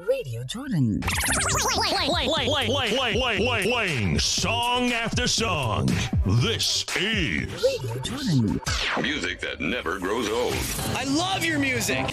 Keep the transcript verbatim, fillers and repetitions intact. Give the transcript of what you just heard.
Radio Jordan. Playing, playing, playing, playing song after song. This is Radio Jordan. Music that never grows old. I love your music.